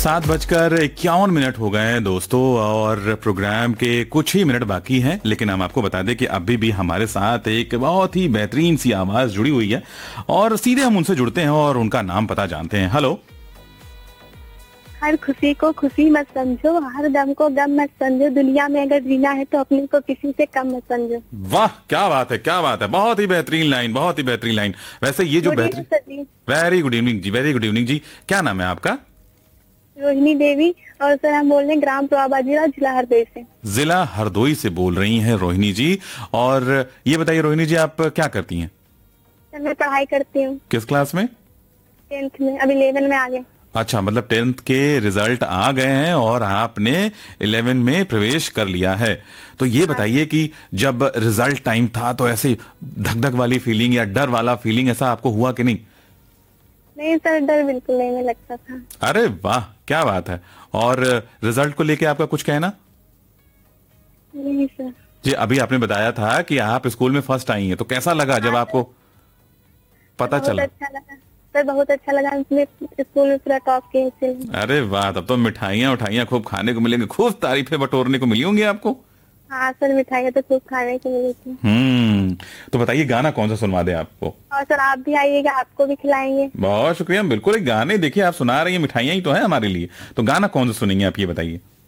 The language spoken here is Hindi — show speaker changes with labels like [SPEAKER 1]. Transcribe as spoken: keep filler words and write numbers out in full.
[SPEAKER 1] सात बजकर इक्यावन मिनट हो गए हैं दोस्तों, और प्रोग्राम के कुछ ही मिनट बाकी हैं। लेकिन हम आपको बता दें कि अभी भी हमारे साथ एक बहुत ही बेहतरीन सी आवाज जुड़ी हुई है और सीधे हम उनसे जुड़ते हैं और उनका नाम पता जानते हैं। हेलो।
[SPEAKER 2] हर खुशी को खुशी मत समझो, हर गम को गम मत समझो, दुनिया में अगर जीना है तो अपने को किसी से कम मत समझो।
[SPEAKER 1] वाह, क्या बात है, क्या बात है, बहुत ही बेहतरीन लाइन, बहुत ही बेहतरीन लाइन। वैसे ये जो बेहतरीन, वेरी गुड इवनिंग जी, वेरी गुड इवनिंग जी। क्या नाम है आपका?
[SPEAKER 2] रोहिणी देवी। और सर हम बोल रहे हैं ग्राम प्रभाबा जिला जिला हरदोई से।
[SPEAKER 1] जिला हरदोई से बोल रही हैं रोहिणी जी। और ये बताइए रोहिणी जी, आप क्या करती हैं?
[SPEAKER 2] सर मैं पढ़ाई करती हूँ।
[SPEAKER 1] किस क्लास में?
[SPEAKER 2] टेंथ में, अभी इलेवन में आ गए।
[SPEAKER 1] अच्छा, मतलब टेंथ के रिजल्ट आ गए हैं और आपने इलेवन में प्रवेश कर लिया है। तो ये बताइए कि जब रिजल्ट टाइम था तो ऐसे धक धक वाली फीलिंग या डर वाला फीलिंग ऐसा आपको हुआ कि नहीं?
[SPEAKER 2] नहीं सर, डर बिल्कुल नहीं लगता था।
[SPEAKER 1] अरे वाह, क्या बात है। और रिजल्ट को लेके आपका कुछ कहना?
[SPEAKER 2] नहीं सर
[SPEAKER 1] जी, अभी आपने बताया था कि आप स्कूल में फर्स्ट आई हैं, तो कैसा लगा जब आपको पता
[SPEAKER 2] बहुत
[SPEAKER 1] चला?
[SPEAKER 2] अच्छा लगा सर, बहुत अच्छा लगा। इसमें स्कूल में पूरा टॉप किए।
[SPEAKER 1] अरे वाह, तब तो मिठाइयाँ उठाइयाँ खूब खाने को मिलेंगी, खूब तारीफें बटोरने को मिली होंगी आपको।
[SPEAKER 2] हाँ सर, मिठाई तो खूब खाने को मिली थी।
[SPEAKER 1] हम्म तो बताइए गाना कौन सा सुनवा दे आपको?
[SPEAKER 2] और सर आप भी आइएगा, आपको भी खिलाएंगे।
[SPEAKER 1] बहुत शुक्रिया, बिल्कुल। एक गाने देखिए, आप सुना रही हैं, मिठाइयाँ ही तो है हमारे लिए, तो गाना कौन सा सुनेंगे आप ये बताइए।